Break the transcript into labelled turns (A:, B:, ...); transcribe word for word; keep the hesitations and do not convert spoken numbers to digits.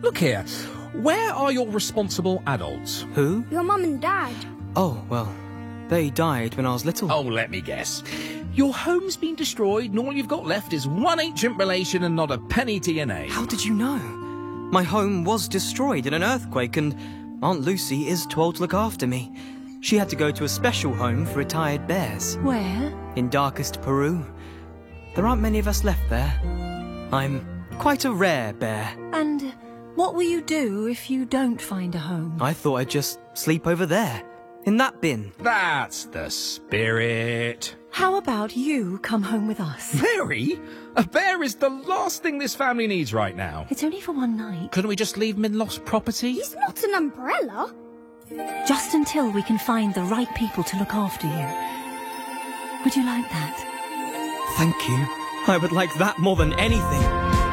A: Look here, where are your responsible adults?
B: Who?
C: Your mum and dad.
B: Oh, well, they died when I was little.
A: Oh, let me guess. Your home's been destroyed and all you've got left is one ancient relation and not a penny to your name.
B: How did you know? My home was destroyed in an earthquake and Aunt Lucy is too old to look after me. She had to go to a special home for retired bears.
D: Where?
B: In darkest Peru. There aren't many of us left there. I'm quite a rare bear.
D: And what will you do if you don't find a home?
B: I thought I'd just sleep over there, in that bin.
A: That's the spirit.
D: How about you come home with us?
A: Mary? A bear is the last thing this family needs right now.
D: It's only for one night.
A: Couldn't we just leave him in lost property?
C: He's not an umbrella.
D: Just until we can find the right people to look after you. Would you like that?
B: Thank you. I would like that more than anything.